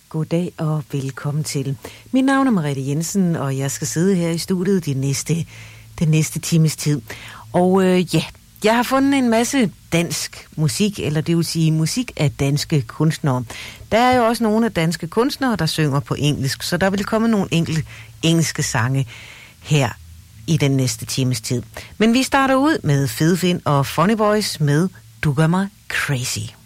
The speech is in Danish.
Goddag og velkommen til. Mit navn er Merete Jensen, og jeg skal sidde her i studiet den næste times tid. Og jeg har fundet en masse dansk musik, eller det vil sige musik af danske kunstnere. Der er jo også nogle af danske kunstnere, der synger på engelsk, så der vil komme nogle engelske sange her i den næste times tid. Men vi starter ud med Fede Finn og Funny Voice med Du gør mig crazy.